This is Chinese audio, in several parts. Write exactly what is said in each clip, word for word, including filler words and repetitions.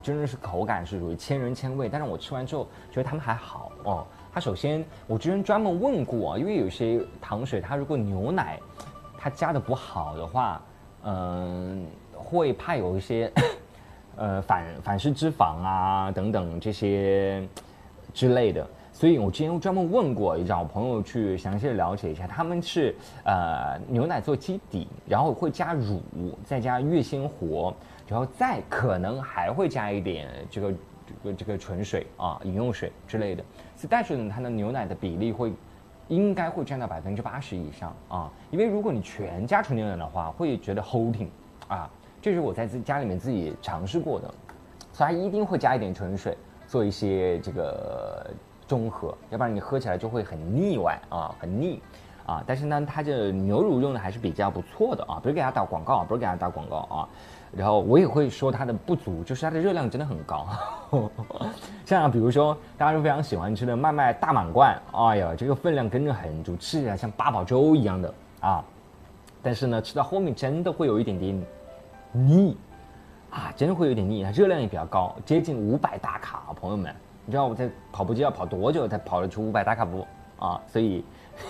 真的是口感是属于千人千味，但是我吃完之后觉得他们还好哦。它首先我之前专门问过啊，因为有些糖水它如果牛奶它加的不好的话，嗯、呃，会怕有一些呃反反式脂肪啊等等这些之类的。所以我之前专门问过，找朋友去详细的了解一下，他们是呃牛奶做基底，然后会加乳，再加月鲜活，然后再可能还会加一点这个这个这个纯水啊饮用水之类的。所以但是呢，它的牛奶的比例会应该会占到百分之八十以上啊，因为如果你全加纯牛奶的话，会觉得齁挺啊，这是我在自己家里面自己尝试过的，所以它一定会加一点纯水，做一些这个。中和，要不然你喝起来就会很腻歪啊，很腻啊。但是呢，它这牛乳用的还是比较不错的啊，不是给它打广告，不是给它打广告啊。然后我也会说它的不足，就是它的热量真的很高。像比如说大家都非常喜欢吃的麦麦大满贯，哎呀，这个分量跟着很足，吃起来像八宝粥一样的啊。但是呢，吃到后面真的会有一点点腻啊，真的会有点腻，它热量也比较高，接近五百大卡啊，朋友们。你知道我在跑步机要跑多久才跑得出五百大卡步啊？所以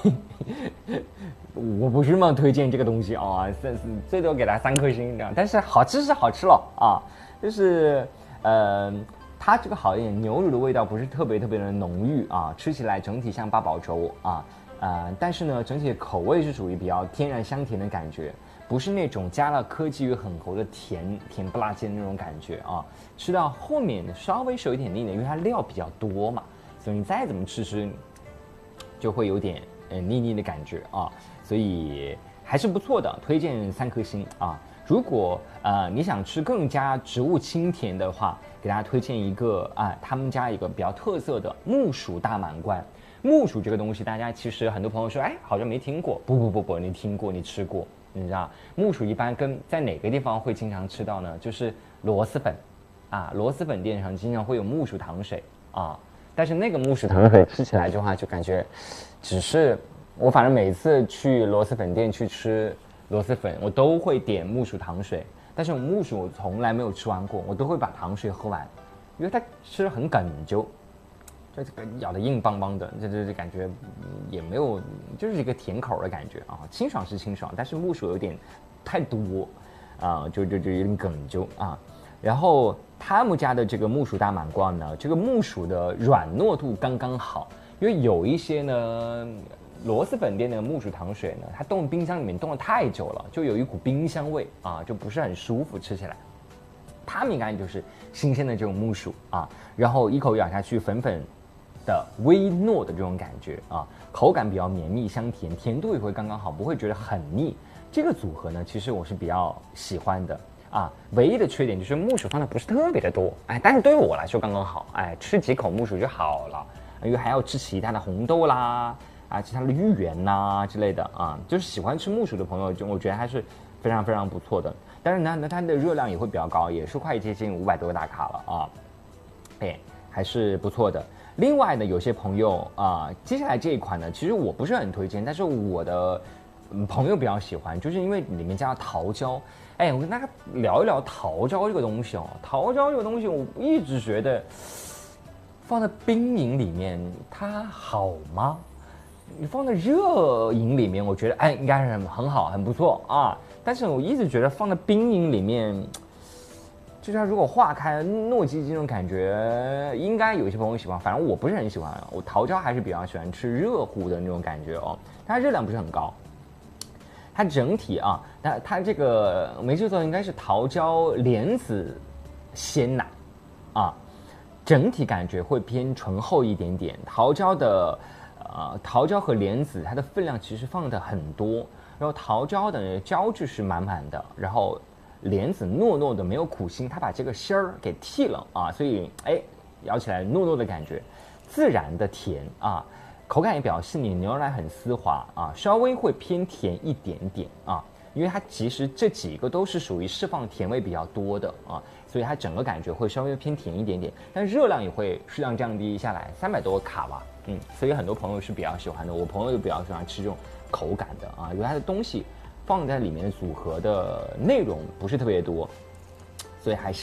我不是那么推荐这个东西啊，最多给它三颗星这样。但是好吃是好吃了啊，就是呃，它这个好一点，牛乳的味道不是特别特别的浓郁啊，吃起来整体像八宝粥啊，呃，但是呢，整体的口味是属于比较天然香甜的感觉。不是那种加了科技与很厚的甜甜不拉几的那种感觉啊，吃到后面稍微是有一点腻的，因为它料比较多嘛，所以你再怎么吃吃，就会有点呃腻腻的感觉啊，所以还是不错的，推荐三颗星啊。如果呃你想吃更加植物清甜的话，给大家推荐一个啊，他们家一个比较特色的木薯大满贯。木薯这个东西，大家其实很多朋友说，哎，好像没听过。不不不不，你听过，你吃过。你知道木薯一般跟在哪个地方会经常吃到呢？就是螺蛳粉，啊，螺蛳粉店上经常会有木薯糖水啊。但是那个木薯糖水吃起来的话，就感觉只是我反正每次去螺蛳粉店去吃螺蛳粉，我都会点木薯糖水。但是我木薯我从来没有吃完过，我都会把糖水喝完，因为它吃得很哏啾。这这个咬的硬邦邦的，这这这感觉也没有，就是一个甜口的感觉啊，清爽是清爽，但是木薯有点太多啊，就就就有点哏啾啊。然后他们家的这个木薯大满贯呢，这个木薯的软糯度刚刚好，因为有一些呢螺蛳粉店的木薯糖水呢，它冻冰箱里面冻得太久了，就有一股冰箱味啊，就不是很舒服吃起来。他们应该就是新鲜的这种木薯啊，然后一口咬下去，粉粉的微糯的这种感觉啊，口感比较绵密香甜，甜度也会刚刚好，不会觉得很腻。这个组合呢，其实我是比较喜欢的啊。唯一的缺点就是木薯放的不是特别的多，哎，但是对于我来说刚刚好，哎，吃几口木薯就好了，因为还要吃其他的红豆啦，啊，其他的芋圆呐之类的啊，就是喜欢吃木薯的朋友，就我觉得还是非常非常不错的。但是呢，那它的热量也会比较高，也是快接近五百多个大卡了啊，哎，还是不错的。另外呢，有些朋友啊、呃，接下来这一款呢，其实我不是很推荐，但是我的、嗯、朋友比较喜欢，就是因为里面加了桃胶。哎，我跟大家聊一聊桃胶这个东西哦。桃胶这个东西，我一直觉得放在冰饮里面它好吗？你放在热饮里面，我觉得哎应该是很好，很不错啊。但是我一直觉得放在冰饮里面，就是它如果化开糯叽叽那种感觉，应该有一些朋友喜欢，反正我不是很喜欢。我桃胶还是比较喜欢吃热乎的那种感觉哦，它热量不是很高。它整体啊，它它这个没记错应该是桃胶莲子鲜奶啊，整体感觉会偏醇厚一点点。桃胶的呃桃胶和莲子它的分量其实放的很多。然后桃胶的胶质是满满的，然后莲子糯糯的，没有苦心，它把这个芯儿给剔了啊，所以哎，咬起来糯糯的感觉，自然的甜啊，口感也比较细腻，牛奶很丝滑啊，稍微会偏甜一点点啊，因为它其实这几个都是属于释放甜味比较多的啊，所以它整个感觉会稍微偏甜一点点，但热量也会适当降低下来，三百多卡吧，嗯，所以很多朋友是比较喜欢的，我朋友也比较喜欢吃这种口感的啊，因为它的东西放在里面的组合的内容不是特别多，所以还是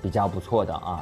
比较不错的啊。